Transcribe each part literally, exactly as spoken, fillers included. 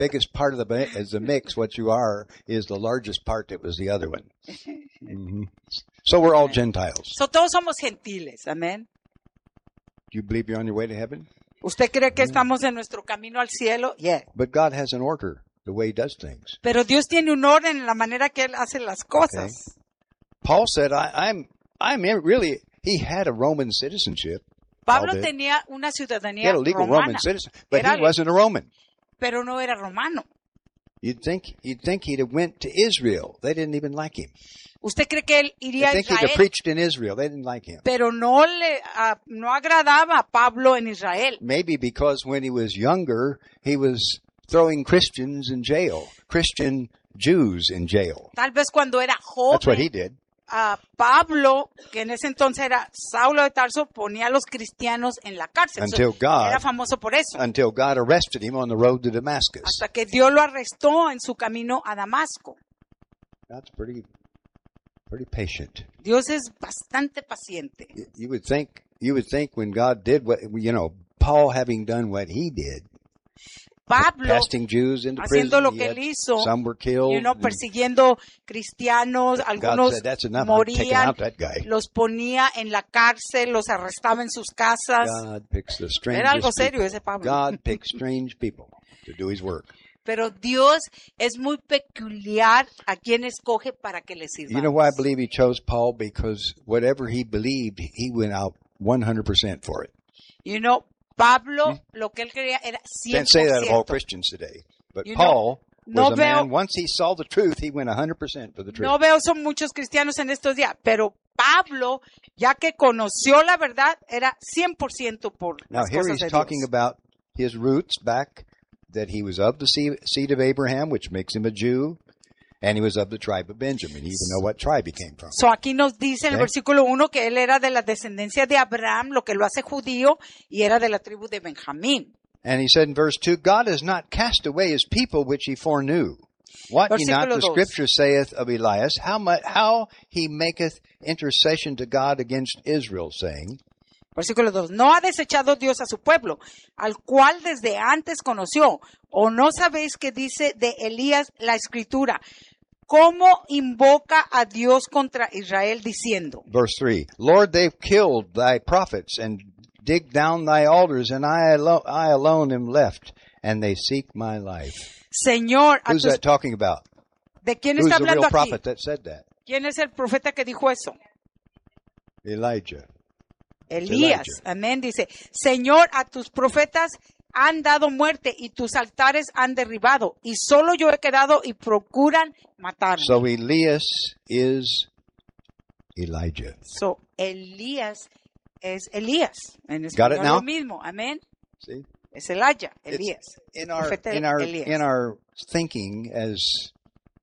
biggest part of the mi- is the mix, what you are is the largest part that was the other one. Mm-hmm. So we're all Gentiles. So, todos somos gentiles, amén. Do you believe you're on your way to heaven? ¿Usted cree que estamos en nuestro camino al cielo? Yeah. But God has an order, the way He does things. Pero Dios tiene un orden en la manera que Él hace las cosas. Okay. Paul said, I, I'm, I'm really, he had a Roman citizenship. Pablo Paul did. tenía una He ciudadanía had a legal romana, Roman citizen, but Era- he wasn't a Roman. pero no era romano. You'd think, you'd think he'd have went to Israel. They didn't even like him. ¿Usted cree que él You'd iría a think he'd have Israel? preached in Israel. They didn't like him. Pero no le ah, no agradaba a Pablo en Israel. Maybe because when he was younger, he was throwing Christians in jail, Christian Jews in jail. Tal vez cuando era That's what he joven, did. a Pablo, que en ese entonces era Saulo de Tarso, ponía a los cristianos en la cárcel. So, Until God- era famoso por eso. Until God arrested him on the road to Damascus. Hasta que Dios lo arrestó en su camino a Damasco. That's pretty, pretty patient. Dios es bastante paciente. You- You would think, you would think when God did what, you know, Paul having done what he did, Pablo, casting Jews into haciendo prison, lo he que had- él hizo, some were killed. you know, and persiguiendo cristianos, God algunos said, that's enough. I'm taking morían, out that guy. los ponía en la cárcel, los arrestaba en sus casas. God picks the Era algo strangest serio people. ese Pablo. God picks strange people to do his work. Pero Dios es muy peculiar a quien escoge para que le sirva. You know why I believe he chose Paul? Because whatever he believed, he went out one hundred percent for it. You know, Pablo, lo que él quería era Can't say that of all cien por ciento. Christians today. But You know, Paul no was a man, veo- once he saw the truth, he went one hundred percent for the truth. No veo son muchos cristianos en estos días, pero Pablo, ya que conoció la verdad, era cien por ciento por Now las here cosas he's de talking Dios. about his roots back, that he was of the seed seed of Abraham, which makes him a Jew, and he was of the tribe of Benjamin. You even know what tribe he came from. So aquí nos dice en el Okay. versículo uno que él era de la descendencia de Abraham, lo que lo hace judío, y era de la tribu de Benjamín. And he said in verse two, God has not cast away his people which he foreknew. What ye not Versículo the dos. scripture saith of Elias, how much, how he maketh intercession to God against Israel, saying, Versículo dos. No ha desechado Dios a su pueblo, al cual desde antes conoció. ¿O no sabéis que dice de Elías la escritura? ¿Cómo invoca a Dios contra Israel diciendo? verse three, Lord, they've killed thy prophets and digged down thy altars, and I, alo- I alone am left, and they seek my life. Señor, a Who's tus- that talking about? ¿de quién Who's está the hablando real aquí? prophet that said that? ¿Quién es el profeta que dijo eso? Elijah. Elías. Elijah. Amén. Dice, Señor, a tus profetas han dado muerte y tus altares han derribado, y solo yo he quedado y procuran matarme. So Elias is Elijah. So, Elías es Elías. En Got it español now? lo mismo. Amén. See? Es Elijah, Elías. In our Profeta in our Elías. in our thinking as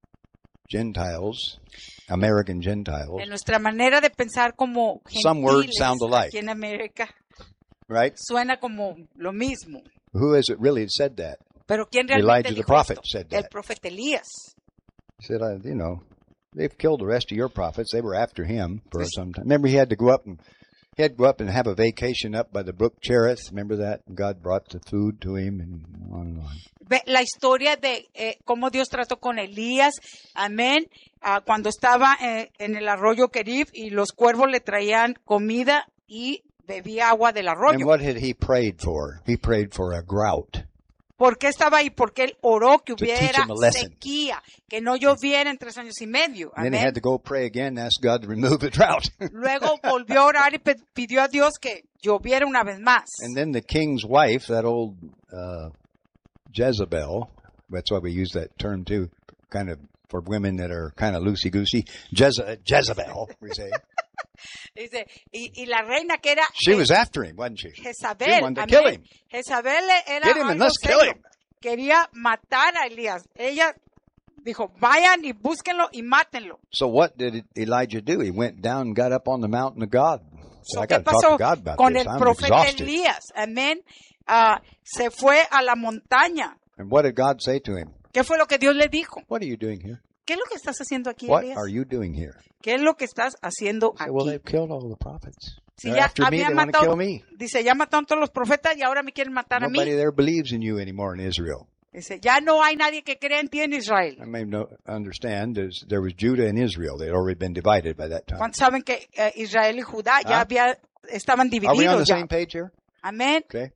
Gentiles, American Gentiles, En nuestra manera de pensar como Some words gentiles sound alike. aquí en América, right? suena como lo mismo. Who has it really said that? Pero ¿quién realmente Elijah the dijo prophet esto? said El that. profeta Elías. He said, I, you know, they've killed the rest of your prophets. They were after him for some time. Remember, he had to go up and he had to go up and have a vacation up by the brook Cherith. Remember that? And God brought the food to him and on and on. Ve la historia de eh, cómo Dios trató con Elías, amén, ah, cuando estaba eh, en el arroyo Kerib y los cuervos le traían comida y bebía agua del And arroyo. what had he prayed for? He prayed for a drought. ¿Por qué estaba ahí? Porque él oró que To teach hubiera him a lesson. sequía, que no lloviera en tres años y medio. And then he Amén. had to go pray again and ask God to remove the drought. Luego volvió a orar y pe- pidió a Dios que lloviera una vez más. And then the king's wife, that old uh, Jezebel, that's why we use that term too, kind of for women that are kind of loosey-goosey. Jeze- Jezebel, we say. Dice, y, y la reina que era She Je- was after him, wasn't she? Jezabel, She wanted to amén. kill him. Jezabel era Get him and algo let's kill serio. him. Quería matar a Elías. Ella dijo, vayan y búsquenlo y mátenlo. So what did Elijah do? He went down and got up on the mountain of God. So So, I ¿qué got to talk pasó to God about con this. el I'm profeta exhausted. Elías? Amén. Ah, se fue a la montaña. And what did God say to him? ¿Qué fue lo que Dios le dijo? What are you doing here? ¿Qué es lo que estás haciendo aquí, What Elías? are you doing here? ¿Qué es lo que estás haciendo He said, well, aquí? they've killed all the prophets. Si They're ya after me. habían They want to matado, kill me. dice, ya mataron todos los profetas y ahora me quieren matar a mí. Nobody there believes in you anymore in Israel. Dice, ya no hay nadie que crea en ti en Israel. I may no, understand there's, there was Judah and Israel. They had already been divided by that time. ¿Cuántos saben que eh, Israel y Judá ya ¿Ah? había, estaban Are we on the divididos ya? same page here? Amén. Okay.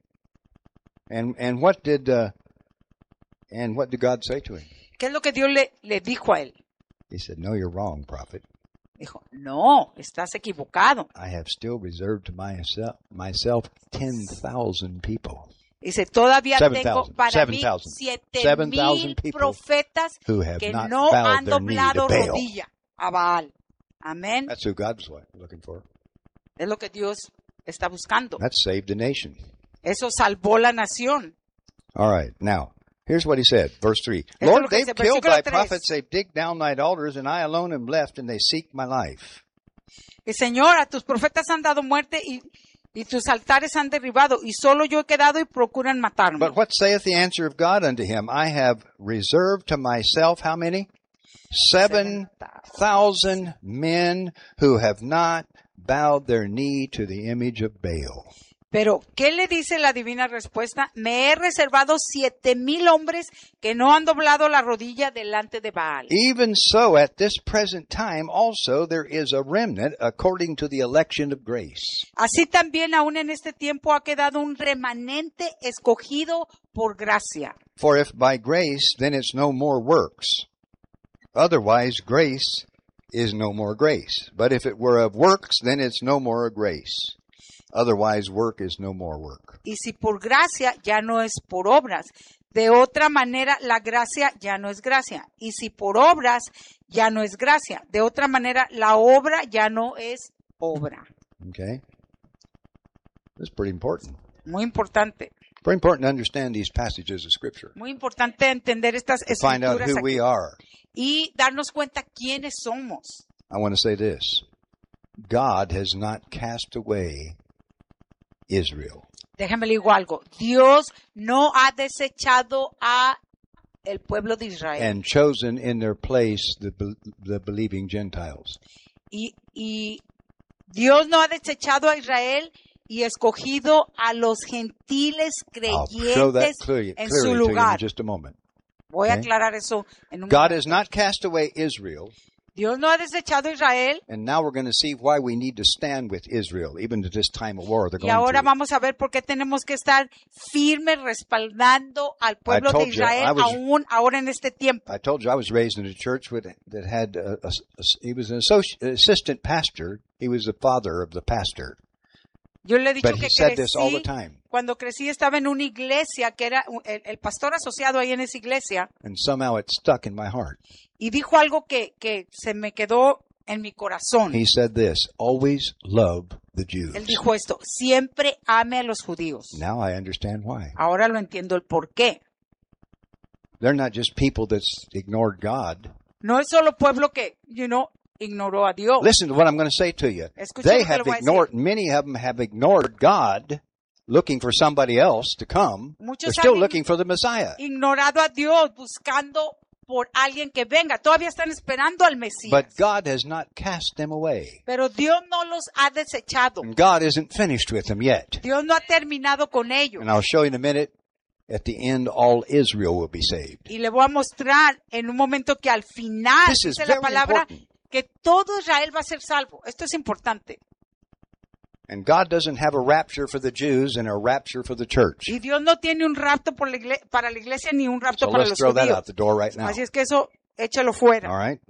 And and what did uh, and what did God say to him? ¿Qué es lo que Dios le, le dijo a él? He said, "No, you're wrong, prophet. Dijo, no, estás equivocado. I have still reserved to myself myself ten thousand people Dice, todavía Seven tengo thousand. para Seven mí thousand. siete Seven mil thousand people profetas who have que not no bowed han their knee to doblado Baal." rodilla a Baal. Amén. That's who God's looking for. Es lo que Dios está buscando. That saved the nation. Eso salvó la nación. All right. Now, here's what he said, verse three. Esto es lo Lord, que they've dice, killed versículo thy tres. prophets, they've digged down thine altars, and I alone am left, and they seek my life. Y Señor, a tus profetas han dado muerte y, y tus altares han derribado, y solo yo he quedado y procuran matarme. But what saith the answer of God unto him? I have reserved to myself how many? Seven thousand men who have not bowed their knee to the image of Baal. Pero, ¿qué le dice la divina respuesta? Me he reservado siete mil hombres que no han doblado la rodilla delante de Baal. Even so, at this present time also there is a remnant according to the election of grace. Así también aún en este tiempo ha quedado un remanente escogido por gracia. For if by grace, then it's no more works. Otherwise, grace is no more grace. But if it were of works, then it's no more a grace. Otherwise, work is no more work. Y si por gracia, ya no es por obras. De otra manera, la gracia ya no es gracia. Y si por obras, ya no es gracia. De otra manera, la obra ya no es obra. Okay? That's pretty important. Muy importante. Very important to understand these passages of Scripture. Muy importante entender estas To find out escrituras who we aquí. are. Y darnos cuenta quiénes somos. I want to say this. God has not cast away Israel. Déjame le digo algo. Dios no ha desechado a el pueblo de Israel. And chosen in their place the, be- the believing Gentiles. Y, y Dios no ha desechado a Israel y escogido a los gentiles I'll show that creyentes clearly, en clearly su to you in lugar. just a moment. Voy a Okay. aclarar eso en un God momento. has not cast away Israel, Dios no ha desechado a Israel and now we're going to see why we need to stand with Israel, even at this time of war they're y going ahora through. vamos a ver por qué tenemos que estar firmes respaldando al pueblo de told you, Israel I was- aún ahora en este tiempo. I told you I was raised in a church with, that had a, a, a, he was an associ- assistant pastor. He was the father of the pastor, Yo le he dicho but que he said this all the crecí, time. cuando crecí estaba en una iglesia que era el, el pastor asociado ahí en esa iglesia And somehow it stuck in my heart. y dijo algo que, que se me quedó en mi corazón. He said this, always love the Jews. Él dijo esto, siempre ame a los judíos. Now I understand why. Ahora lo entiendo el por qué. They're not just people that's ignored God. No es solo pueblo que, you know, ignoró a Dios. Listen to what I'm going to say to you. Escucha They lo que le have voy a ignored, many of them have ignored God, looking for somebody else to come. Muchos They're still han looking for the Messiah. ignorado a Dios buscando por alguien que venga. Todavía están esperando al Mesías. But God has not cast them away. Pero Dios no los ha desechado. And God isn't finished with them yet. Dios no ha terminado con ellos. And I'll show you in a minute, at the end, all Israel will be saved. Y le voy a mostrar en un momento que al final This is dice la very palabra important. que todo Israel va a ser salvo. Esto es importante. And God doesn't have a rapture for the Jews and a rapture for the church. Y Dios no tiene un rapto por la igle- para la iglesia ni un rapto So para let's los throw that judíos. out the door right now. Así es que eso, échalo fuera. All right?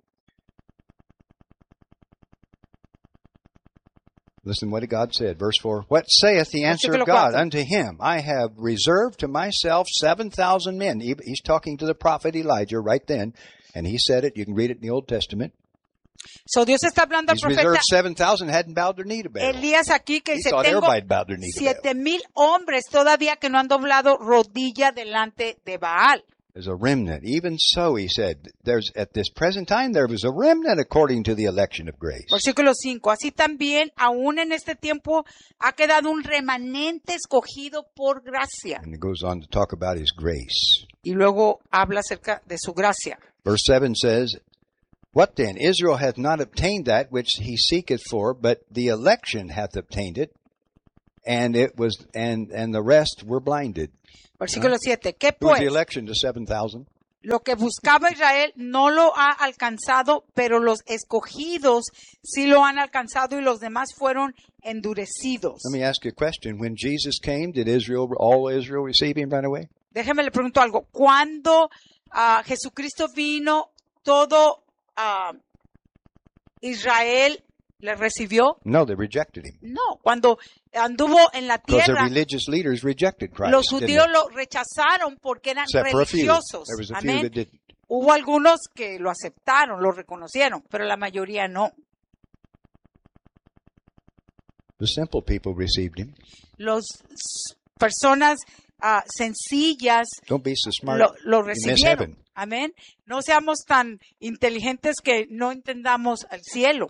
Listen what God said. Verse four. What saith the answer of Versículo God cuatro. unto him? I have reserved to myself seven thousand men. He- He's talking to the prophet Elijah right then. And he said it. You can read it in the Old Testament. So Dios está hablando al He's profeta reserved seven thousand hadn't bowed their knee to Baal. Elías aquí que He dice, thought tengo everybody had bowed their knee to Baal. siete mil hombres todavía que no han doblado rodilla delante de Baal. There's a remnant. Even so, he said, there's at this present time there was a remnant according to the election of grace. Versículo cinco. Así también, aún en este tiempo, ha quedado un remanente escogido por gracia. And it goes on to talk about his grace. Y luego habla acerca de su gracia. Verse seven says, What then? Israel hath not obtained that which he seeketh for, but the election hath obtained it, and it was and and the rest were blinded. Versículo siete. ¿Qué Who was pues? the election to seven thousand? Lo que buscaba Israel no lo ha alcanzado, pero los escogidos sí lo han alcanzado y los demás fueron endurecidos. Let me ask you a question. When Jesus came, did Israel, all Israel receive him right away? Déjeme le pregunto algo. Cuando ah, Jesucristo vino, todo ah, Israel le recibió. No, they rejected him. No, cuando anduvo en la Because the tierra, religious leaders rejected Christ. los didn't judíos they? lo rechazaron porque eran Except for a few. religiosos. There was a few Amén. that didn't. Hubo algunos que lo aceptaron, lo reconocieron, pero la mayoría no. The simple people received him. Las personas ah, sencillas Don't be so smart. lo, lo you miss recibieron. heaven. Amén. No seamos tan inteligentes que no entendamos al cielo.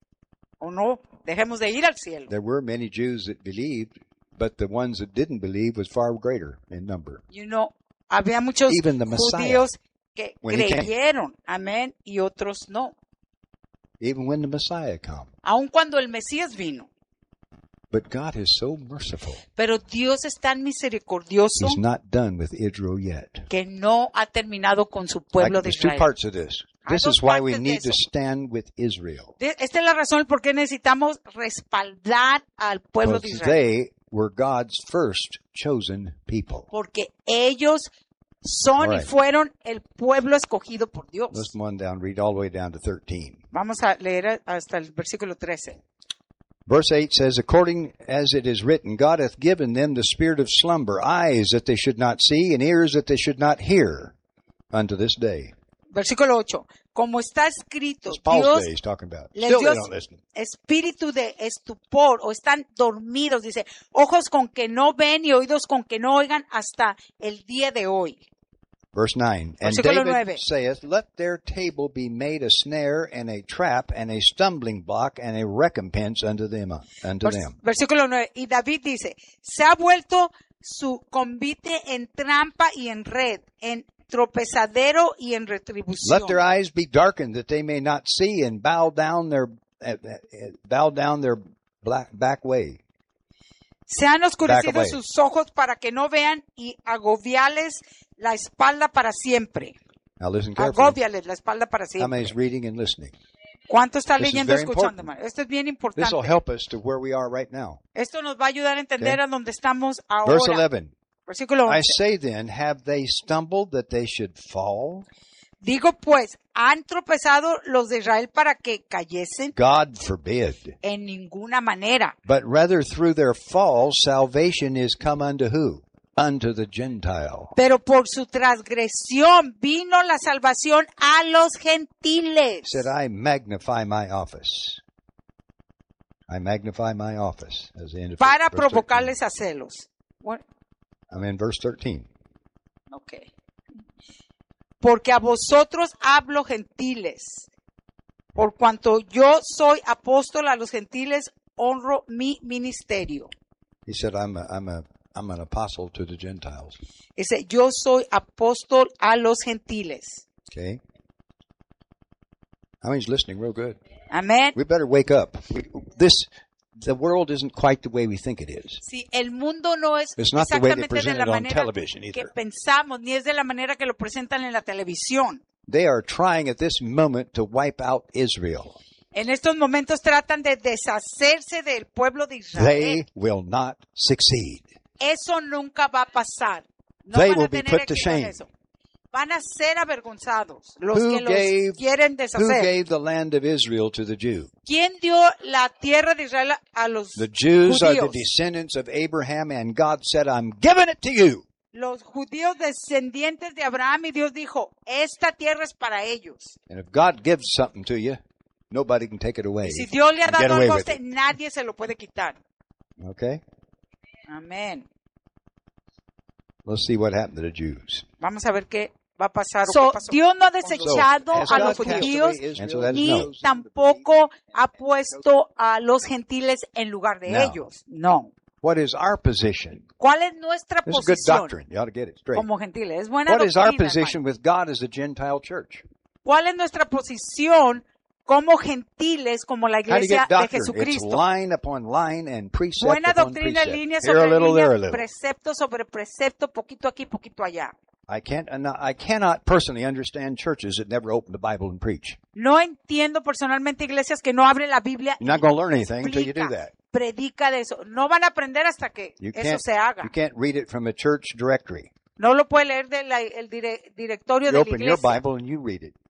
O no, dejemos de ir al cielo. There were many Jews that believed, but the ones that didn't believe was far greater in number. You know, había muchos Even the Messiah, judíos que when he came. creyeron. Amén. Y otros no. Even when the Messiah come. Aun cuando el Mesías vino. But God is so merciful. Pero Dios es tan misericordioso He's not done with Israel yet. que no ha terminado con su pueblo Like, de there's two Israel. parts of this. Hay This dos is why we partes de need to eso. stand with Israel. De- Esta es la razón por qué necesitamos respaldar al pueblo de Because Israel. they were God's first chosen people. Porque ellos son All right. y fueron el pueblo escogido por Dios. Let's move on down, read all the way down to thirteen. Vamos a leer hasta el versículo trece. Verse eight says, According as it is written, God hath given them the spirit of slumber, eyes that they should not see, and ears that they should not hear, unto this day. Versículo ocho. Como está escrito, It's Paul's Dios day he's talking about. les Still dio they don't listen. espíritu de estupor o están dormidos, dice, ojos con que no ven y oídos con que no oigan hasta el día de hoy. Verse nine, And Versículo David nueve. saith, Let their table be made a snare and a trap and a stumbling block and a recompense unto them. Unto Vers- them. Versículo nueve. Y David dice, se ha vuelto su convite en trampa y en red, en tropezadero y en retribución. Let their eyes be darkened that they may not see, and bow down their uh, uh, bow down their black, back way. Se han oscurecido Back away. sus ojos para que no vean y agobiales la espalda para siempre. Now listen carefully. Agobiales la espalda para How siempre. many is reading and listening? ¿Cuánto está This is leyendo y very escuchando, important. hermano? Esto es bien This importante. will help us to where we are right now. Esto nos va a ayudar a entender Okay. a dónde estamos Verse ahora. eleven. Versículo I once. say then, have they stumbled that they should fall? Digo pues, ¿han tropezado los de Israel para que cayesen? God forbid. En ninguna manera. But rather through their fall, salvation is come unto who? Unto the Gentile. Pero por su transgresión vino la salvación a los gentiles. Said, I magnify my office. I magnify my office. As the end of Para verse thirteen. provocarles a celos. Bueno, I'm in verse thirteen. ok. Porque a vosotros hablo gentiles. Por cuanto yo soy apóstol a los gentiles, honro mi ministerio. He said, I'm a, I'm a, I'm an apostle to the Gentiles. Dice, yo soy apóstol a los gentiles. Okay? How many's listening real good? Amén. We better wake up. We, this, the world isn't quite the way we think it is. Si el mundo no es It's not the way they exactamente de present la it on manera television que either. pensamos, ni es de la manera que lo presentan en la televisión. They are trying at this moment to wipe out Israel. En estos momentos tratan de deshacerse del pueblo de Israel. They will not succeed. Eso nunca va a pasar. No They van will a be tener put to éxito en shame. eso. Van a ser avergonzados los Who que los gave- quieren Who deshacer. gave the land of Israel to the Jew? ¿Quién dio la tierra de Israel a los The Jews are the judíos? descendants of Abraham, and God said, I'm giving it to you. Los judíos descendientes de Abraham, y Dios dijo, esta tierra es para ellos. And if God gives something to you, nobody can take it away. Y si Dios le ha and get dado away algo a with usted, it. nadie se lo puede quitar. Okay? Amén. Let's see what happened to the Jews. Vamos a ver qué va a pasar. o So, qué pasó. Dios no ha desechado So, has a God los cast judíos away Israel? And so that is ni no. tampoco ha puesto a los gentiles en lugar de No. ellos. No. What is our position? ¿Cuál es nuestra This is good posición doctrine. You ought to get it straight. como gentiles? Es buena What is our doctrina, position hermano. with God as a Gentile church? ¿Cuál es nuestra posición como gentiles, como la How do you iglesia get de doctrine? It's Jesucristo. line upon line and precept Buena upon doctrina, precept. línea Here a sobre little, there a línea, little. precepto sobre precepto, poquito aquí, poquito allá. I can't. I cannot personally understand churches that never open the Bible and preach. No entiendo personalmente iglesias que no abren la Biblia You're not y going to learn anything until you do explica, that. predica de eso. No van a aprender hasta que You eso can't. se haga. You can't read it from a church directory. No lo puede leer del el dire- directorio You de la open your iglesia. Bible and you read it.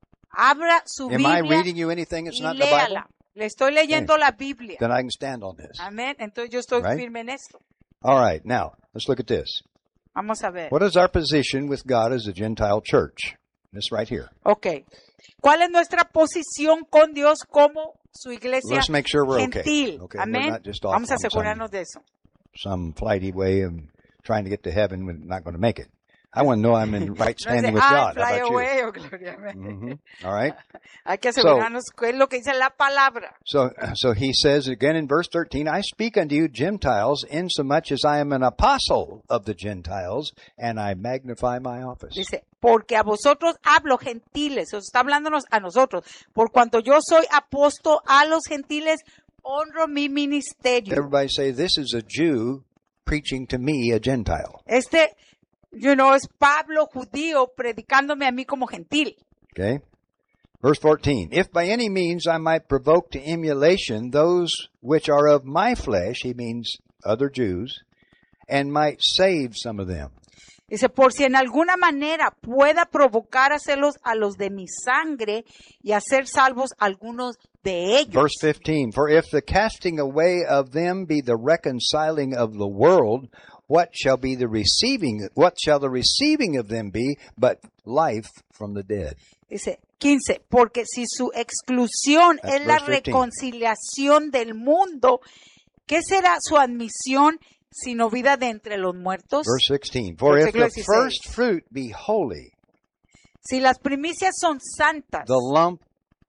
Abra su Am I Biblia reading you anything that's y not in the Bible? léala. Le estoy leyendo la Biblia. Then I can stand on this. Amén. Entonces yo estoy Right? firme en esto. All right. Now let's look at this. Vamos a ver. What is our position with God as a Gentile church? This right here. Ok. ¿Cuál es nuestra posición con Dios como su iglesia Let's make sure we're okay. gentil? Okay, we're Amén. not just off Vamos a on some- asegurarnos de eso. Some flighty way of trying to get to heaven when not going to make it. I want to know I'm in right No es de, standing with "Ay, God. How fly about you? away", o gloria a Dios. Mhm. All right. Hay que asegurarnos que es lo que dice la palabra. So, so he says again in verse thirteen, I speak unto you Gentiles, insomuch as I am an apostle of the Gentiles, and I magnify my office. Dice, porque a vosotros hablo gentiles, os está hablándonos a nosotros. Por cuanto yo soy apóstol a los gentiles, honro mi ministerio. Everybody say, this is a Jew preaching to me, a Gentile. Este, you know, es Pablo judío predicándome a mí como gentil. Okay? Verse fourteen, if by any means I might provoke to emulation those which are of my flesh, he means other Jews, and might save some of them. Dice, por si en alguna manera pueda provocar a hacerlos a los de mi sangre y hacer salvos algunos de ellos. Verse fifteen, for if the casting away of them be the reconciling of the world, what shall be the receiving, what shall the receiving of them be but life from the dead? Dice, quince, porque si su exclusión That's es la verse fifteen. reconciliación del mundo, ¿qué será su admisión sino vida de entre los muertos? Verse sixteen, for if Versículo the dieciséis. first fruit be holy, Si las primicias son santas, the lump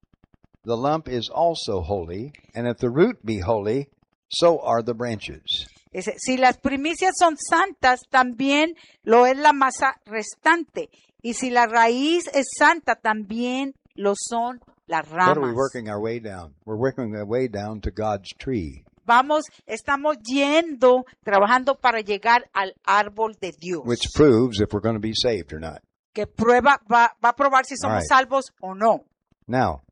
the lump is also holy, and if the root be holy, so are the branches. dice, si las primicias son santas, también lo es la masa restante. Y si la raíz es santa, también lo son las What are we ramas. working our way down? We're working our way down to God's tree, Vamos, estamos yendo, trabajando para llegar al árbol de Dios. which proves if we're going to be saved or not. Que prueba, va, va a probar si somos All right. salvos o no. Now,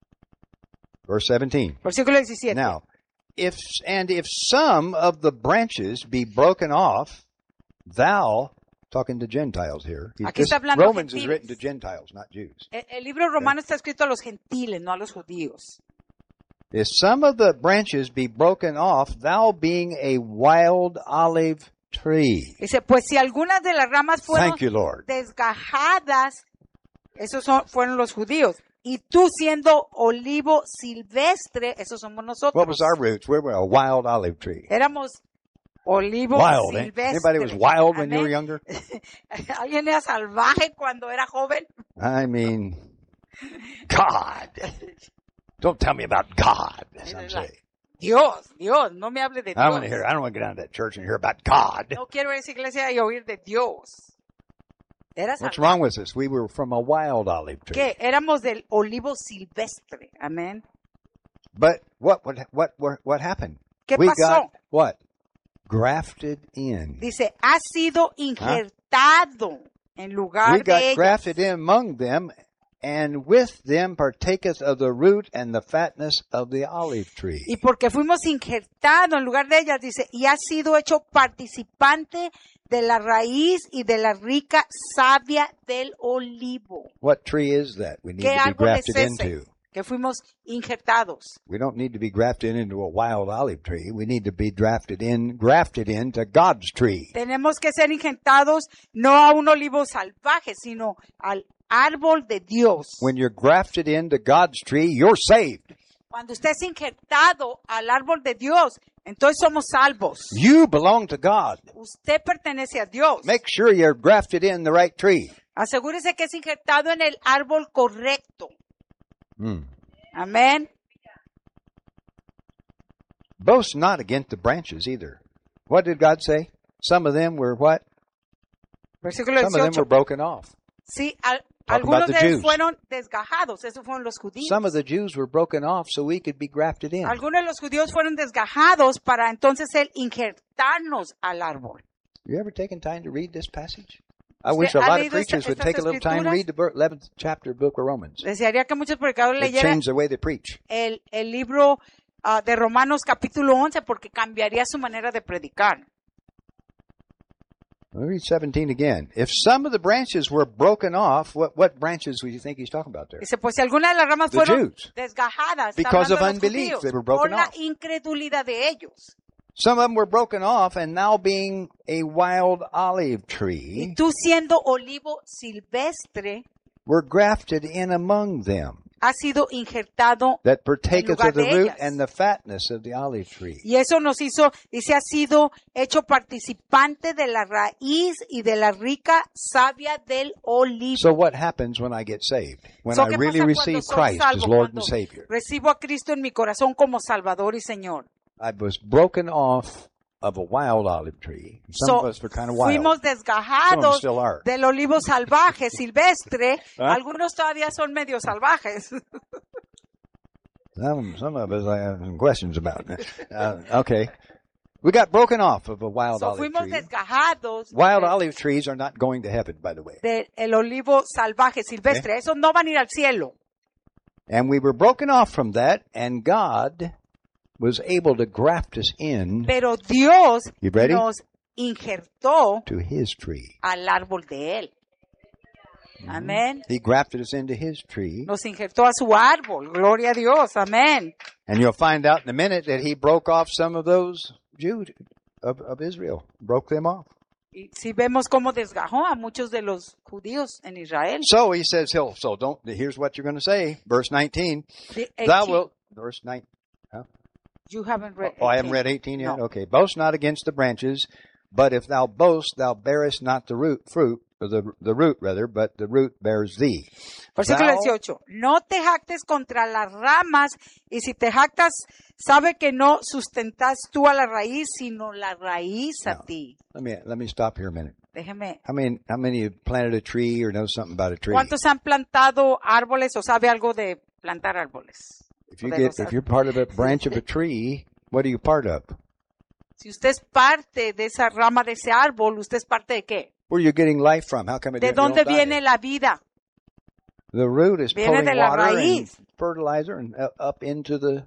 verse seventeen. Versículo diecisiete. Now, if and if some of the branches be broken off, thou, talking to Gentiles here. he- Aquí this- está hablando Romans is gentiles. written to Gentiles, not Jews. El, el libro romano está escrito a los gentiles, no a los judíos. If some of the branches be broken off, thou being a wild olive tree. Dice, pues si algunas de las ramas fueron Thank you, Lord. desgajadas, esos son- fueron los judíos. Y tú siendo olivo silvestre, esos somos nosotros. What was our roots? We were a wild olive tree. Éramos olivo Wild, eh? silvestre. Anybody was wild when you were Amén. younger? ¿Alguien era salvaje cuando era joven? I mean, God. Don't tell me about God, some say. Dios, Dios, no me hable de I want to Dios. hear, I don't want to get out of that church and hear about God. No quiero ir a esa iglesia y oír de Dios. Era What's salvaje. wrong with us? We were from a wild olive tree. ¿Qué? Éramos del olivo silvestre. Amén. But what what what what, what happened? ¿Qué we pasó? got what? Grafted in. Dice, ha sido injertado en lugar We de got ellos. grafted in among them, and with them partaketh of the root and the fatness of the olive tree. Y porque fuimos injertados en lugar de ellas, dice, y ha sido hecho participante de la raíz y de la rica savia del olivo. What tree is that we need ¿Qué to be árbol es grafted ese? into? Que fuimos injertados. We don't need to be grafted into a wild olive tree. We need to be drafted in, grafted into God's tree. Tenemos que ser injertados no a un olivo salvaje, sino al árbol de Dios. When you're grafted into God's tree, you're saved. Cuando usted es injertado al árbol de Dios, entonces somos salvos. You belong to God. Usted pertenece a Dios. Make sure you're grafted in the right tree. Asegúrese que es injertado en el árbol correcto. Mm. Amén. Boast not against the branches either. What did God say? Some of them were what? Versículo Some of them dieciocho. were broken off. Sí, al- Talk algunos about the de ellos Jews. fueron desgajados, esos fueron los judíos. Some of the Jews were broken off so we could be grafted in. Algunos de los judíos fueron desgajados para entonces él injertarnos al árbol. You ever taken time to read this passage? I ¿Usted wish a ha lot of leído esta- preachers would estas take a little time and escrituras? read the ver- eleventh chapter book of Romans. Desearía que muchos predicadores It leyeran changed the way they preach. el, el libro ah, de Romanos capítulo once porque cambiaría su manera de predicar. Let me read seventeen again. If some of the branches were broken off, what, what branches would you think he's talking about there? Dice, pues si algunas de las ramas The fueron Jews. desgajadas, está Because hablando of de los unbelief, judíos, they were broken por la off. incredulidad de ellos. Some of them were broken off and now being a wild olive Y tree, tú siendo olivo silvestre, were grafted in among them, has sido injertado that partaketh lugar of the de root ellas. and the fatness of the olive tree. y eso nos hizo, dice, ha sido hecho participante de la raíz y de la rica savia del olivo. So what happens when I get saved? When So, I ¿qué really pasa receive cuando soy Christ as salvo? Lord and Cuando Savior? recibo a Cristo en mi corazón como Salvador y Señor. I was broken off of a wild olive tree. Some So, of us were kind of wild. fuimos Some of them desgajados still are. del olivo salvaje, silvestre. ¿Ah? Algunos todavía son medio salvajes. Some, some of us I have some questions about. Uh, okay. We got broken off of a wild So, olive fuimos tree. desgajados Wild de- olive trees are not going to heaven, by the way. del olivo salvaje, silvestre. Esos no van a ir al cielo. And we were broken off from that, and God was able to graft us in Pero Dios You ready? nos injertó to His tree. al árbol de Él. Amén. He grafted us into His tree. Nos injertó a su árbol. Gloria a Dios. Amén. And you'll find out in a minute that He broke off some of those Jews of, of Israel. Broke them off. Y si vemos cómo desgajó a muchos de los judíos en Israel. So He says, He'll, so don't, here's what you're going to say. Verse nineteen. The Thou eighteen wilt, verse nine. You haven't read Oh, I haven't eighteen. read eighteen yet? No. Okay. Boast not against the branches, but if thou boast, thou bearest not the root, fruit, or the, the root rather, but the root bears thee. Versículo Thou- dieciocho. No te jactes contra las ramas, y si te jactas, sabe que no sustentas tú a la raíz, sino la raíz a No. ti. Let me, let me stop here a minute. Déjeme. How many, how many have planted a tree or know something about a tree? ¿Cuántos han plantado árboles o sabe algo de plantar árboles? If you O de get, los if árboles. you're part of a branch of a tree, what are you part of? Si usted es parte de esa rama de ese árbol, ¿usted es parte de qué? Where are you getting life from? How come it ¿De you don't dónde die? viene la vida? The root is Viene pulling de la water and raíz. fertilizer and uh, up into the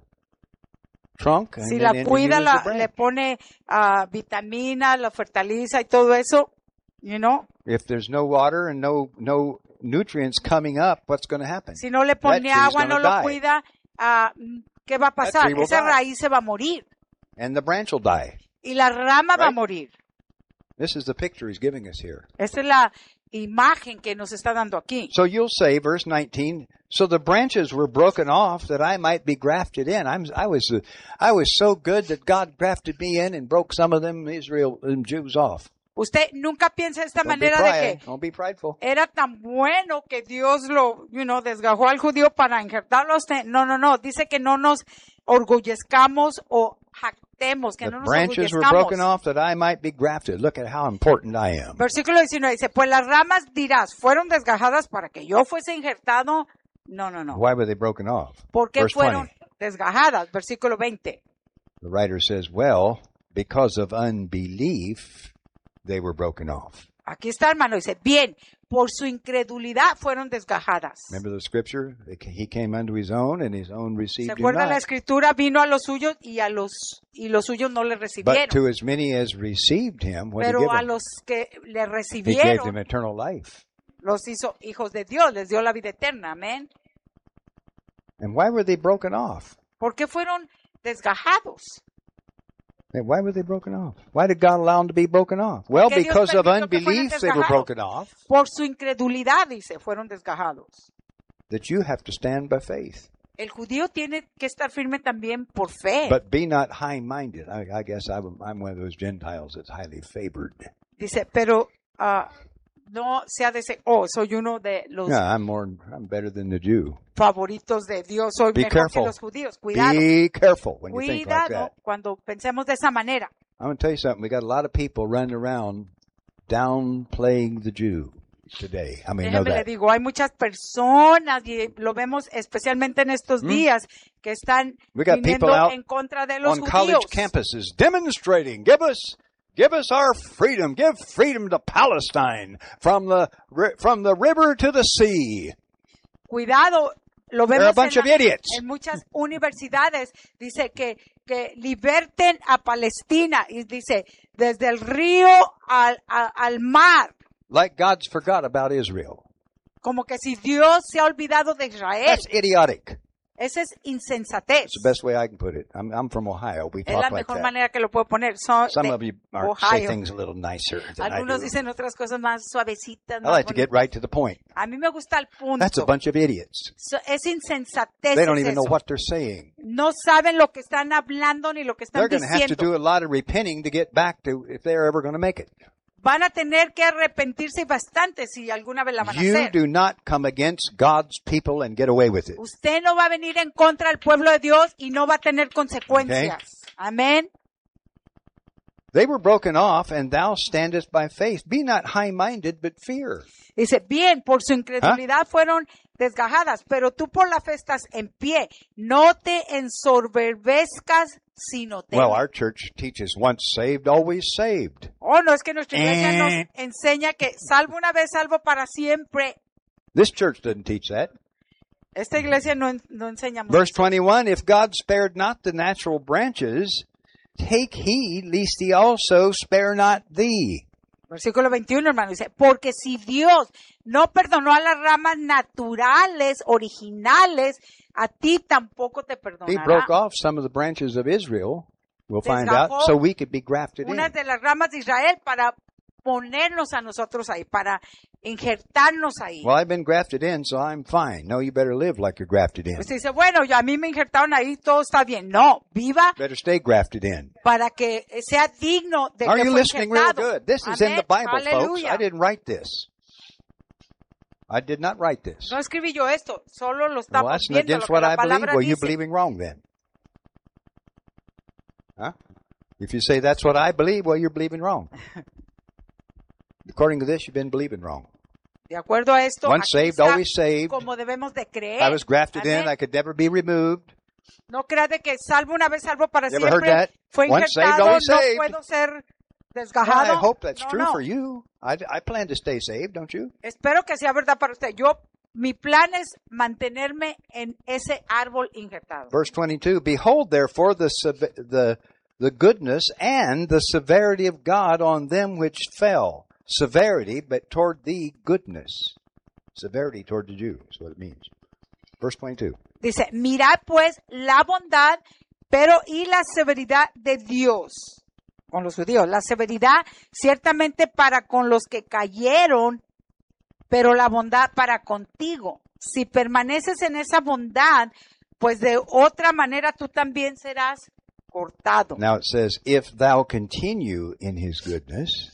trunk. And Si then la into cuida, you as la- the branch. le pone ah, vitamina, la fertiliza y todo eso, you know. If there's no water and no no nutrients coming up, what's going to happen? Si no le pone tree's agua, gonna no lo die. cuida, ah, ¿qué va a pasar? tree will Esa die. raíz se va a morir And the branch will die. y la rama va a Right. morir. This is the picture he's giving us here. Esa es la imagen que nos está dando aquí. So you'll say, verse nineteen, so the branches were broken off that I might be grafted in. I'm, I was, uh, I was so good that God grafted me in and broke some of them Israel them Jews off. Usted nunca piensa de esta Don't be manera de pride. que Don't be prideful. era tan bueno que Dios lo, you know, desgajó al judío para injertarlo a usted. No, no, no. Dice que no nos orgullezcamos o jactemos, que The no nos branches were broken orgullezcamos. off that I might be grafted. Look at how important I am. Versículo diecinueve dice, pues las ramas dirás, fueron desgajadas para que yo fuese injertado. No, no, no. Why were they broken off? ¿Por qué Verse fueron twenty. desgajadas? Versículo veinte. The writer says, well, because of unbelief, they were broken off. Aquí está, hermano. Dice, bien, por su incredulidad fueron desgajadas. Remember the scripture? He came unto his own, and his own ¿Se received him acuerda la not. escritura? Vino a los suyos y a los y los suyos no le But recibieron. to as many as received him, what did he Pero give a them? los que le He gave them recibieron, eternal life. los hizo hijos de Dios, les dio la vida eterna. Amén. And why were they broken off? ¿Por qué fueron desgajados? And why were they broken off? Why did God allow them to be broken off? Well, Porque Dios because of permitió que fueran unbelief, they were desgajados. broken off. Por su incredulidad, dice, fueron desgajados. That you have to stand by faith. El judío tiene que estar firme también por fe. But be not high-minded. I, I guess I'm, I'm one of those Gentiles that's highly favored. Dice, pero ah, no sea de ese, oh, soy uno de los Yeah, I'm more, I'm better than the Jew. favoritos de Dios, soy Be mejor careful. que los judíos. Cuidado, Be careful when you think like cuidado that. cuando pensemos de esa manera. I'm going to tell you something. We got a lot of people running around downplaying the Jew. today. I mean, know Déjeme le that. digo, hay muchas personas, y lo vemos especialmente en estos días, que están We got viniendo people out en contra de los On college judíos. campuses demonstrating, give us, give us our freedom, give freedom to Palestine from the ri- from the river to the sea. Cuidado, lo They're a vemos bunch en, of la- idiots. en muchas universidades. Dice que, que liberten a Palestina. Y dice, desde el río al, a- al mar. Like God's forgot about Israel. Como que si Dios se ha olvidado de Israel. That's idiotic. Esa es insensatez. That's the best way I can put it. I'm, I'm from Ohio. We Es la talk like mejor that. manera que lo puedo poner. Son Some de of you are, say Ohio. things a little nicer than I Algunos do. dicen otras cosas más suavecitas. I más like to get bonitas. right to the point. A mí me gusta el punto. That's a bunch of idiots. So- es insensatez. They don't es even know eso. what they're saying. No saben lo que están hablando ni lo que están They're going to have to diciendo. do a lot of repenting to get back to if they're ever going to make it. Van a tener que arrepentirse bastante si alguna vez la van a You hacer. do not come against God's people and get away with it. Usted no va a venir en contra del pueblo de Dios y no va a tener consecuencias. Amén. They were broken off, and thou standest by faith. Be not high-minded, but fear. Dice, bien, por su incredulidad fueron desgajadas, pero tú por la fe estás en pie. No te ensoberbezcas, sino te... Well, our church teaches once saved, always saved. Oh, no, es que nuestra iglesia Eh. nos enseña que salvo una vez, salvo para siempre. This church doesn't teach that. Esta iglesia no, en- no enseña mucho. Verse twenty-one, if God spared not the natural branches, take heed lest he also spare not thee. Versículo veintiuno, hermano, dice, porque si Dios no perdonó a las ramas naturales, originales, a ti tampoco te He perdonará. broke off some of the branches of Israel, we'll find out, Desgajó so we could be grafted in. Unas de las ramas de Israel para ponernos a nosotros ahí, para injertarnos ahí. Well, I've been grafted in, so I'm fine. No, you better live like you're grafted in. Usted dice, bueno, ya a mí me injertaron ahí, todo está bien. No, viva Better stay grafted in. para que sea digno de Are que you fue listening real injertado. good? This is in the Amén. Bible, folks. Aleluya. I didn't write this. I did not write this. No escribí yo esto, solo lo Well, estamos that's viendo against lo que what la I believe. palabra Well, you're dice. believing wrong then. Huh? If you say that's what I believe, well, you're believing wrong. According to this, you've been believing wrong. De acuerdo a esto, Once aquí saved, está always saved. como debemos de creer. I was grafted in. Amén. I could never be removed. No creas de que salvo una vez, salvo para You ever heard siempre. that? Fue Once saved, injertado, always no saved. puedo ser Well, desgajado. I hope that's No, true no. for you. I, I plan to stay saved, don't you? Espero que sea verdad para usted. Yo, mi plan es mantenerme en ese árbol injertado. Verse twenty-two, behold therefore the, seve- the, the goodness and the severity of God on them which fell. Severity, but toward thee goodness. Severity toward the Jew is what it means. Verse twenty-two. Dice, mirad pues la bondad, pero y la severidad de Dios con los judíos. La severidad ciertamente para con los que cayeron, pero la bondad para contigo. Si permaneces en esa bondad, pues de otra manera tú también serás cortado. Now it says, if thou continue in his goodness,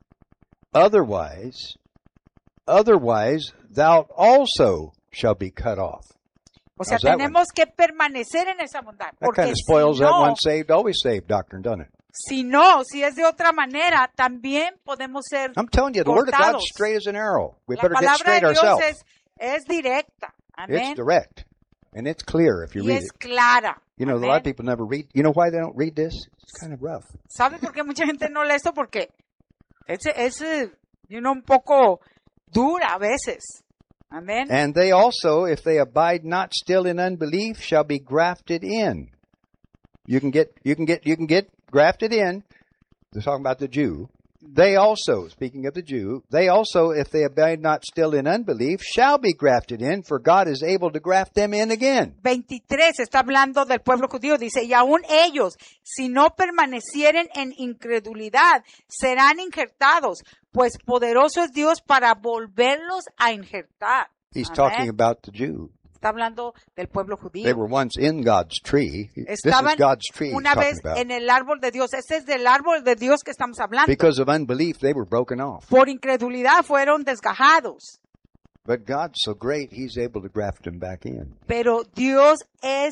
otherwise, otherwise thou also shall be cut off. O sea, How's that tenemos que permanecer en esa bondad. That Porque kind of spoils si that no, once saved, always saved doctrine, doesn't it? si no, si es de otra manera, también podemos ser I'm telling you, the word of cortados. God's straight as an arrow. We La better get palabra straight de Dios ourselves. es, es directa. Amén. It's direct. And it's clear if you Y read es it. clara. You know, a Amén. lot of people never read. You know why they don't read this? It's kind of rough. ¿Sabe por qué mucha gente no lee esto? Porque es, es eh, you know, un poco dura a veces. Amén. And they also, if they abide not still in unbelief, shall be grafted in. You can get, you can get, you can get grafted in. They're talking about the Jew. They also, speaking of the Jew, they also, if they abide not still in unbelief, shall be grafted in, for God is able to graft them in again. veintitrés está hablando del pueblo judío. Dice, y aún ellos, si no permanecieren en incredulidad, serán injertados, pues poderoso es Dios para volverlos a injertar. He's Amén. talking about the Jew. Está hablando del pueblo They judío. were once in God's tree. This is Estaban God's tree he's una talking vez about. en el árbol de Dios. Ese es del árbol de Dios que estamos hablando. Because of unbelief, they were broken off. Por incredulidad fueron desgajados. But God's so great, He's able to graft them back in. Pero Dios es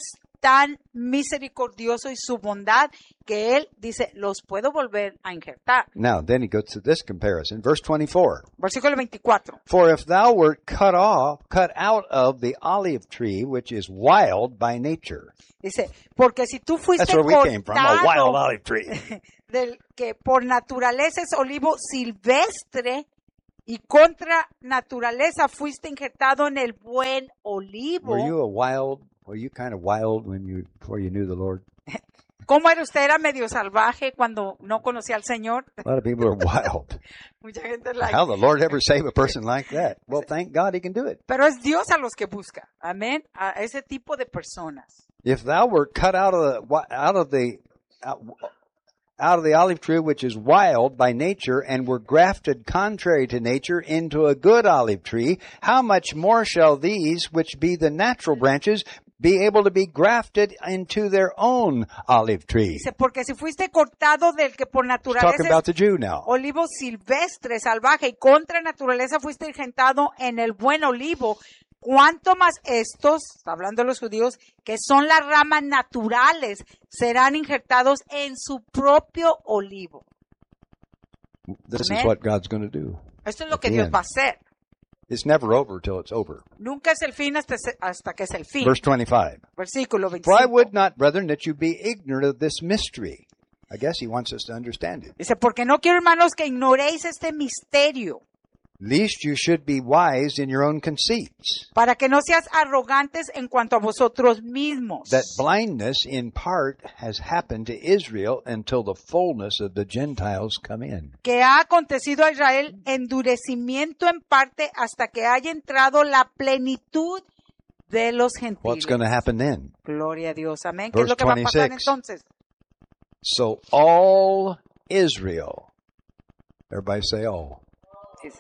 tan misericordioso y su bondad que Él dice, los puedo volver a injertar. Now, then he goes to this comparison. Verse twenty-four. Versículo veinticuatro. For if thou wert cut off, cut out of the olive tree, which is wild by nature. Dice, porque si tú fuiste That's where we came from, a wild cortado olive tree. del que por naturaleza es olivo silvestre y contra naturaleza fuiste injertado en el buen olivo. Were you a wild, were you kind of wild when you, before you knew the Lord? ¿Cómo era usted? ¿Era medio salvaje cuando no conocía al Señor? A lot of people are wild. Mucha gente like, How the Lord ever save a person like that? Well, thank God he can do it. pero es Dios a los que busca. Amén. A ese tipo de personas. If thou wert cut out of the, out of the, out, out of the olive tree, which is wild by nature, and were grafted contrary to nature into a good olive tree, how much more shall these, which be the natural branches, be able to be grafted into their own olive tree? Dice, porque si fuiste cortado del que por He's naturaleza talking about es the Jew now. olivo silvestre, salvaje, y contra naturaleza fuiste injertado en el buen olivo, ¿cuánto más estos, está hablando de los judíos, que son las ramas naturales, serán injertados en su propio olivo? This is Amen. what God's going to do. Esto es lo At que the Dios end. va a hacer. It's never over till it's over. Nunca es el fin hasta, hasta que es el fin. Verse twenty-five. Versículo For I veinticinco. would not, brethren, that you be ignorant of this mystery. I guess he wants us to understand it. Dice, porque no quiero, hermanos, que ignoréis este misterio, Lest you should be wise in your own conceits. para que no seas arrogantes en cuanto a vosotros mismos. That blindness in part has happened to Israel until the fullness of the Gentiles come in. Que ha acontecido a Israel endurecimiento en parte hasta que haya entrado la plenitud de los gentiles. What's going to happen then? Gloria a Dios. Amén. ¿Qué es Verse lo que va a pasar twenty-six. entonces? So all Israel, everybody say all. Dice,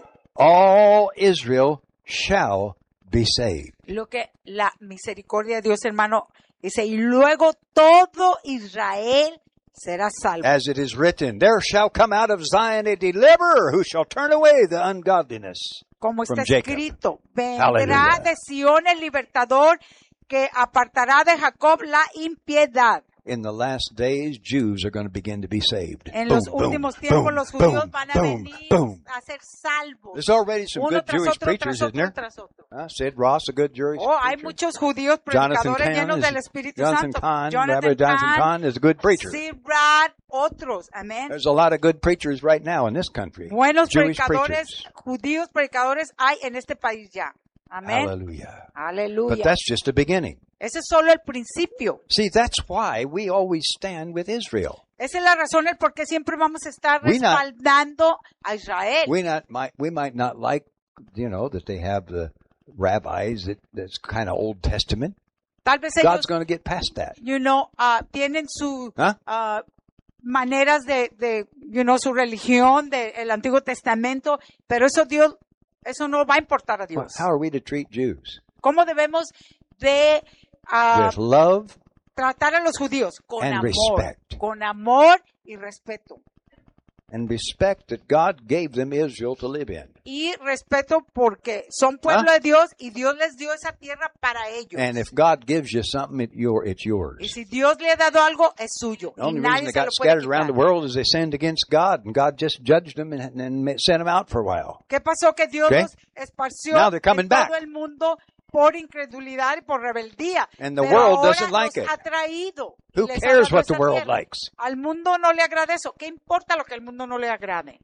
All Israel shall be saved. lo que la misericordia de Dios, hermano, dice, y luego todo Israel será salvo. As it is written, there shall come out of Zion a deliverer who shall turn away the ungodliness. Como está from Jacob. escrito, vendrá Hallelujah. de Sión el libertador que apartará de Jacob la impiedad. In the last days, Jews are going to begin to be saved. En Boom, los boom, últimos tiempos boom, los judíos boom, van a boom, venir boom. a ser salvos. There's already some Uno good tras Jewish otro, preachers, tras isn't there? otro, tras otro. Uh, Sid Ross, a good Jewish Oh, hay preacher. muchos judíos Jonathan predicadores llenos Kahn, del is, Espíritu Jonathan Santo. Kahn, Jonathan Rabbi Jonathan Kahn, Kahn is a good preacher. Steve Brad, otros. Amén. There's a lot of good preachers right now in this country. Buenos Jewish predicadores, preachers. judíos predicadores hay en este país ya. Amén. Hallelujah. But Aleluya. that's just the beginning. Ese es solo el principio. See, that's why we always stand with Israel. Esa es la razón el por qué siempre vamos a estar We not- respaldando a Israel. We not might we might not like, you know, that they have the rabbis that that's kind of Old Testament. Tal vez ellos, God's going to get past that. you know, ah, tienen su Huh? ah, maneras de, de, you know, su religión del Antiguo Testamento, pero eso Dios, eso no va a importar a Well, Dios. how are we to treat Jews? ¿Cómo debemos de ah, With love tratar a los judíos? Con and amor, respect. con amor y respeto. and respect that God gave them Israel to live in. Y respeto porque son pueblo ¿Ah? de Dios y Dios les dio esa tierra para ellos. And if God gives you something, it, your, it's Y yours. si Dios le ha dado algo, es suyo. The Y only reason nadie they se lo got puede scattered around the quitar. world is they sinned against God, and God just judged them and, and sent them out for a while. ¿Qué pasó? Que Dios Okay. los esparció Now they're coming en todo back. el mundo por incredulidad y por rebeldía. And the Pero world ahora doesn't like los it. ha traído. y Who les ha cares dado what the esa world tierra. likes? Al mundo no le agrada eso. ¿Qué importa lo que al mundo no le agrade?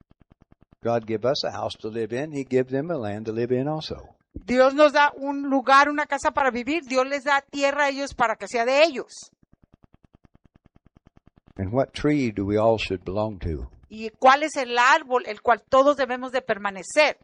God give us a house to live in. He give them a land to live in also. Dios nos da un lugar, una casa para vivir. Dios les da tierra a ellos para que sea de ellos. And what tree do we all should belong to? ¿Y cuál es el árbol el cual todos debemos de permanecer?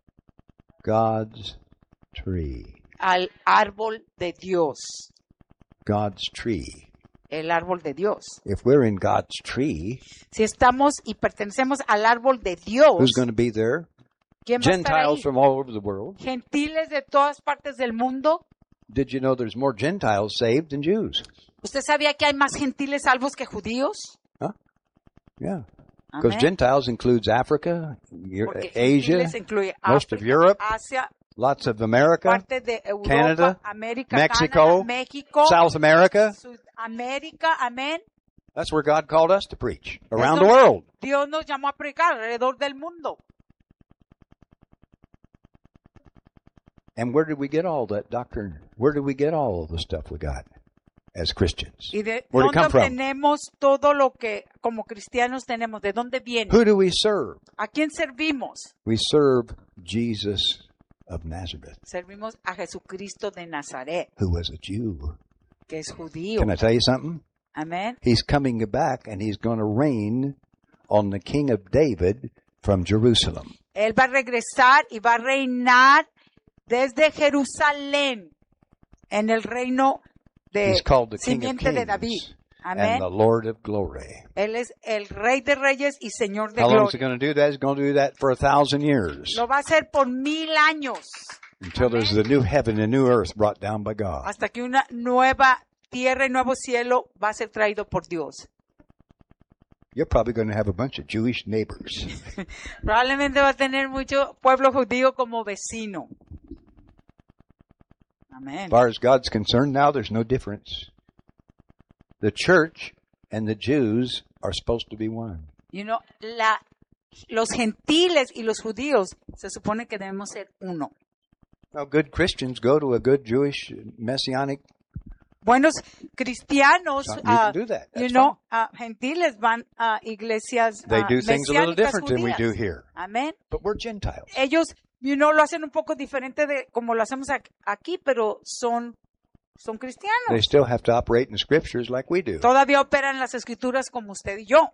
God's tree. Al árbol de Dios. God's tree. El árbol de Dios. If we're in God's tree, Si estamos y pertenecemos al árbol de Dios, who's going to be there? ¿quién va a estar Gentiles ahí? from all over the world. Gentiles de todas partes del mundo. Did you know there's more Gentiles saved than Jews? ¿Usted sabía que hay más gentiles salvos que judíos? Yeah. Because Amén. Gentiles includes Africa, Eu- Porque Asia, gentiles incluye most of África, Europe, Asia, lots of America, parte de Europa, Canada, América, Mexico, Canadá, México, South America. Sudamérica, amén. That's where God called us to preach, around Eso- the world. Dios nos llamó a predicar alrededor del mundo. And where did we get all that doctrine? Where did we get all of the stuff we got as Christians? ¿Y de Where'd it dónde come from? tenemos todo lo que como cristianos tenemos? ¿De dónde viene? Who do we serve? ¿A quién servimos? We serve Jesus of Nazareth, Servimos a Jesucristo de Nazaret, who was a Jew. que es judío. Can I tell you something? Amén. He's coming back and he's going to reign on the King of David from Jerusalem. Él va a regresar y va a reinar desde Jerusalén en el reino de He's called the King of simiente de David. Kings Amén. and the Lord of Glory. Él es el Rey de Reyes y Señor de How long is he Gloria. going to do that? He's going to do that for a thousand years Lo va a hacer por mil años until there's the new heaven and new earth brought down by God. hasta que una nueva tierra y nuevo cielo va a ser traído por Dios. You're probably going to have a bunch of Jewish neighbors. Probablemente va a tener mucho pueblo judío como vecino. Amén. As far as God's concerned, now there's no difference. The church and the Jews are supposed to be one. You know, la, los gentiles y los judíos se supone que debemos ser uno. Now, good Christians go to a good Jewish messianic. Buenos cristianos, You ah, can do that. you That's know, ah, gentiles van a iglesias They ah, do things a little mesiánicas different than we judías. do here. Amén. But we're Gentiles. Ellos, you know, lo hacen un poco diferente de como lo hacemos ac- aquí, pero son, son They cristianos. still have to operate in the scriptures like we do. Todavía operan las escrituras como usted y yo.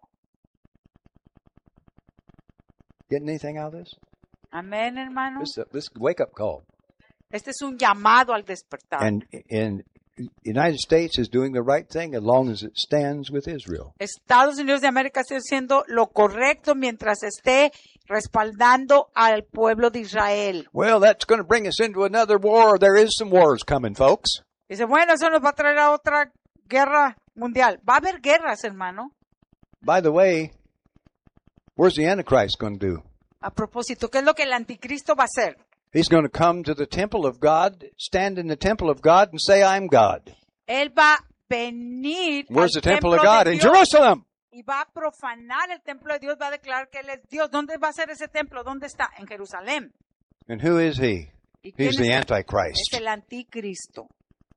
Getting anything out of this? Amén, hermano. This, this wake up call. Este es un llamado al despertar. And in United States is doing the right thing as long as it stands with Israel. Estados Unidos de América está haciendo lo correcto mientras esté respaldando al pueblo de Israel. Well, that's going to bring us into another war. There is some wars coming, folks. Dice, bueno, eso nos va a traer a otra guerra mundial. Va a haber guerras, hermano. By the way, where's the Antichrist going to do? A propósito, ¿qué es lo que el anticristo va a hacer? He's going to come to the temple of God, stand in the temple of God, and say, I'm God. Él va a venir Where's al the temple templo of God? de In Dios Jerusalem. y va a profanar el templo de Dios, va a declarar que Él es Dios. ¿Dónde va a ser ese templo? ¿Dónde está? En Jerusalén. And who is he? ¿Y quién He's the es? Antichrist. Es el anticristo.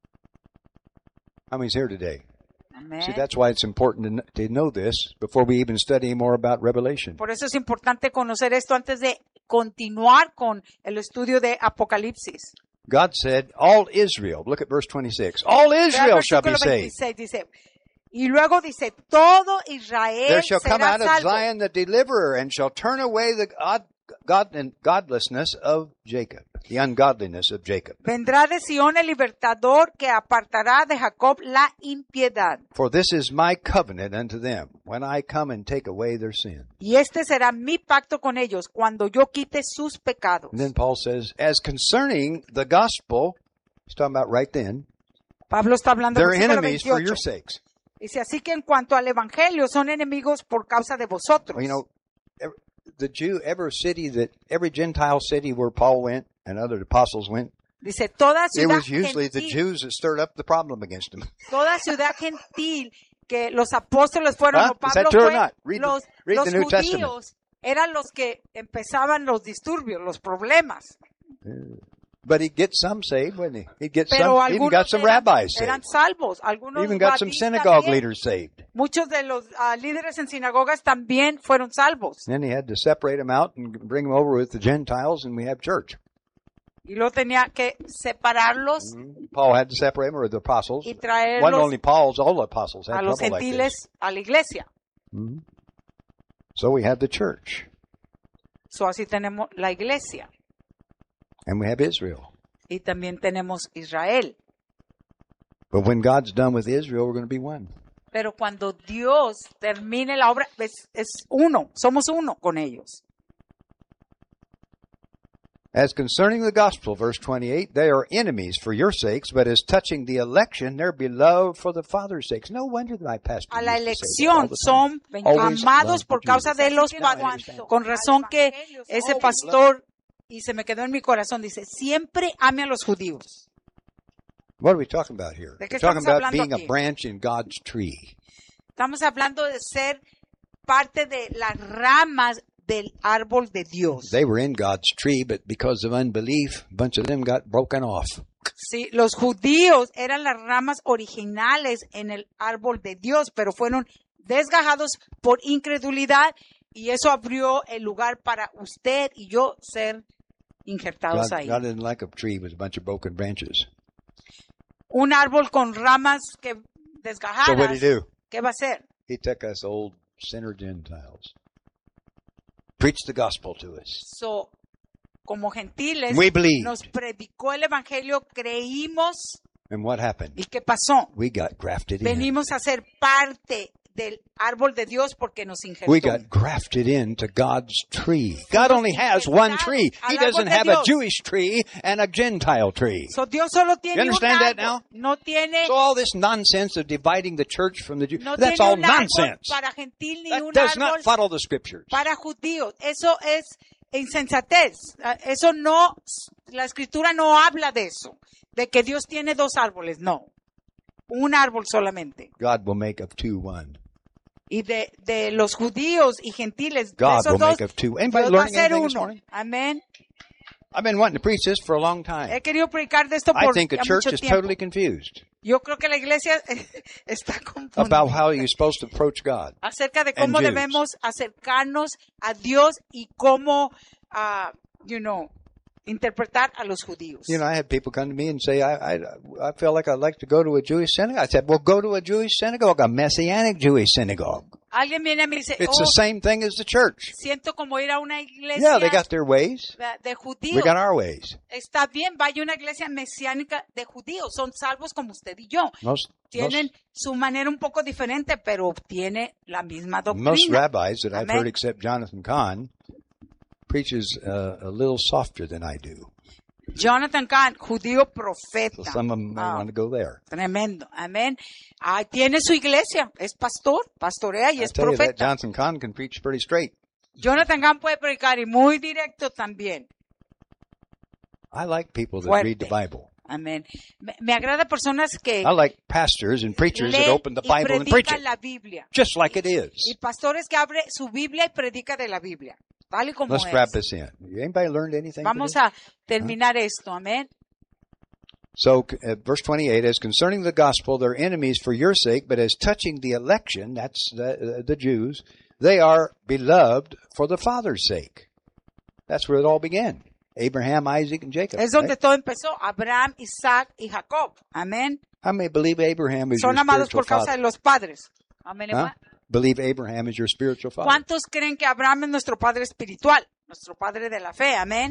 How many's here today? Amén. See, that's why it's important to kn- to know this before we even study more about Revelation. Por eso es importante conocer esto antes de continuar con el estudio de Apocalipsis. God said, all Israel, look at verse twenty-six, all Vea el Israel shall be versículo saved. veintiséis, dice, y luego dice, todo Israel There shall come será out of salvo. Zion the deliverer, and shall turn away the God, God and godlessness of Jacob, the ungodliness of Jacob. Vendrá de Sion el libertador que apartará de Jacob la impiedad. For this is my covenant unto them, when I come and take away their sin. Y este será mi pacto con ellos cuando yo quite sus pecados. And then Paul says, as concerning the gospel, he's talking about right then, Pablo está hablando they're del versículo enemies for your veintiocho. sakes. Dice, así que en cuanto al evangelio, son enemigos por causa de vosotros. Well, you know, every, the Jew, every city that, every Gentile city where Paul went and other apostles went, Dice, toda it ciudad was usually the gentil, Jews that stirred up the problem against them. toda ciudad gentil que los apóstoles fueron, Huh? o Is that Pablo true or fue, not? Read the- los, read los the New Testament. judíos eran los que empezaban los disturbios, los problemas. But he'd get some saved, wouldn't he? He'd get Pero some, even got algunos some eran, rabbis eran saved. salvos, algunos Even got some rabís synagogue también. leaders saved. Muchos de los ah, líderes en sinagogas también fueron salvos. Then he had to separate them out and bring them over with the Gentiles, and we have church. Y luego tenía que separarlos Paul had to separate them with the apostles. y One traerlos only Paul's, all the apostles had a los trouble like gentiles this. a la iglesia. Mhm. So we have the church, So, así tenemos la iglesia and we have Israel. y también tenemos Israel. But when God's done with Israel, we're going to be one. Pero cuando Dios termine la obra, es, es uno, somos uno con ellos. As concerning the gospel, verse twenty-eight, they are enemies for your sakes, but as touching the election, they're beloved for the Father's sakes. No wonder that my pastor A la used to say that all elección the son time. Always amados love por the causa Jews. de los Now I padres. understand. Con razón que ese pastor y se me quedó en mi corazón. Dice, siempre ame a los judíos. What are we talking about here? ¿De We're qué talking estamos about hablando being a aquí? branch in God's tree. Estamos hablando de ser parte de las ramas del árbol de Dios. They were in God's tree, but because of unbelief, a bunch of them got broken off. Sí, los judíos eran las ramas originales en el árbol de Dios, pero fueron desgajados por incredulidad y eso abrió el lugar para usted y yo ser injertados God, ahí. God didn't like a tree with a bunch of broken branches. Un árbol con ramas que So what did desgajadas, he do? ¿qué va a hacer? He took us old sinner Gentiles, preached the gospel to us. So, como gentiles, We believed. nos predicó el evangelio, creímos, And what happened? ¿y qué pasó? We got grafted in. Venimos a ser parte del árbol de Dios porque nos injertó. We got grafted into God's tree. God only has one tree. He doesn't have a Jewish tree and a Gentile tree. So, Dios solo You tiene un understand that árbol. now? No tiene, So all this nonsense of dividing the church from the Jews, no that's tiene all un árbol nonsense. para gentil ni That un does árbol not follow the scriptures. para judíos. Eso es insensatez. Eso no, la escritura no habla de eso, de que Dios tiene dos árboles. No, un árbol solamente. God will make of two one. Y de, de los judíos y gentiles, de God esos will dos, make of two. Anybody Dios va a learning ser anything this uno. morning? Amén. I've been wanting to preach this for a long time. He querido predicar de esto I por think a ya church mucho is tiempo. totally confused Yo creo que la iglesia está about confundida how you're supposed to approach God. acerca de and cómo Jews. debemos acercarnos a Dios y cómo, uh, you know, interpretar a los judíos. You know, I had people come to me and say, I, I, I feel like I'd like to go to a Jewish synagogue. I said, well, go to a Jewish synagogue, a Messianic Jewish synagogue. Alguien viene y me dice, It's oh, the same thing as the church. siento como ir a una iglesia Yeah, they got their ways. de We judíos. got our ways. Está bien, vaya a una iglesia mesiánica de judíos. Son salvos como usted y yo. Most, Tienen most, su manera un poco diferente, pero tiene la misma most doctrina. rabbis that I've Amen. heard except Jonathan Kahn preaches uh, a little softer than I do. Jonathan Kahn, judío So profeta. some of them may Ah, want to go there. tremendo. Amén. Ah, tiene su iglesia. Es pastor, pastorea y I es tell you that profeta. Jonathan Kahn can preach pretty straight. Jonathan Kahn puede predicar y muy directo también. I like people that Fuerte. read the Bible. Amén. Me, me agrada personas que I like pastors and preachers that leen open the y Bible and preach predican it la Biblia. just like it Y is. pastores que abre su Biblia y predica de la Biblia. Tal y como Let's es. wrap this in. Anybody learned anything Vamos today? a terminar esto. Amén. So, uh, verse twenty-eight, as concerning the gospel, they're enemies for your sake, but as touching the election, that's the, uh, the Jews, they are beloved for the Father's sake. That's where it all began. Abraham, Isaac, and Jacob. Es donde right? todo empezó. Abraham, Isaac y Jacob. Amén. How many believe Abraham is your Son amados spiritual por causa father? de los padres. Amén. Huh? Believe Abraham is your spiritual father. ¿Cuántos creen que Abraham es nuestro padre espiritual? Nuestro padre de la fe. Amén.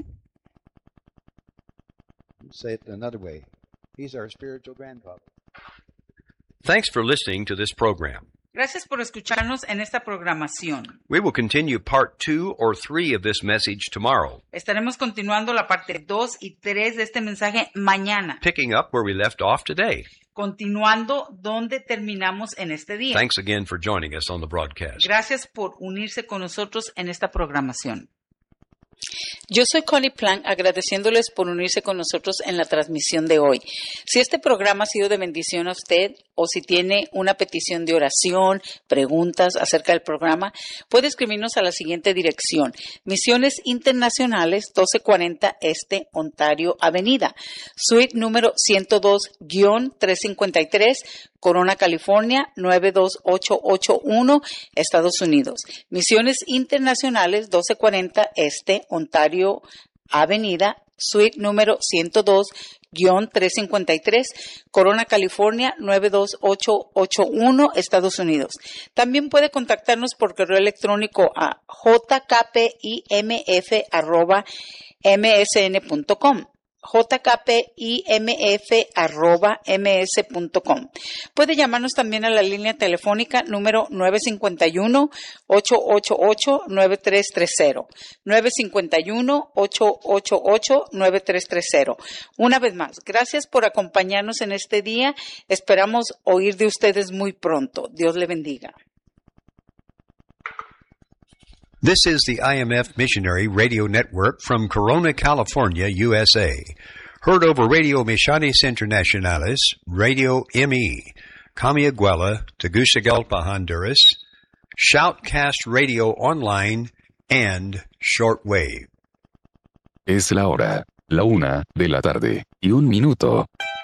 Say it another way. He's our spiritual grandfather. Thanks for listening to this program. Gracias por escucharnos en esta programación. We will continue part two or three of this message tomorrow, Estaremos continuando la parte dos y tres de este mensaje mañana, picking up where we left off today. continuando donde terminamos en este día. Thanks again for joining us on the broadcast. Gracias por unirse con nosotros en esta programación. Yo soy Connie Plank, agradeciéndoles por unirse con nosotros en la transmisión de hoy. Si este programa ha sido de bendición a usted o si tiene una petición de oración, preguntas acerca del programa, puede escribirnos a la siguiente dirección: Misiones Internacionales, doce cuarenta Este, Ontario Avenida, suite número ciento dos guión trescientos cincuenta y tres, Corona, California, nueve dos ocho ocho uno, Estados Unidos. Misiones Internacionales, doce cuarenta Este, Ontario Avenida, suite número ciento dos guión trescientos cincuenta y tres, Corona, California, nueve dos ocho ocho uno, Estados Unidos. También puede contactarnos por correo electrónico a j k p i m f arroba m s n punto com. j k p i m f arroba m s punto com. Puede llamarnos también a la línea telefónica número nueve cinco uno, ocho ocho ocho, nueve tres tres cero. nueve cinco uno, ocho ocho ocho, nueve tres tres cero. Una vez más, gracias por acompañarnos en este día. Esperamos oír de ustedes muy pronto. Dios le bendiga. This is the I M F Missionary Radio Network from Corona, California, U S A. Heard over Radio Misiones Internacionales, Radio M E, Camiaguela, Tegucigalpa, Honduras, Shoutcast Radio Online, and Shortwave. Es la hora, la una de la tarde y un minuto.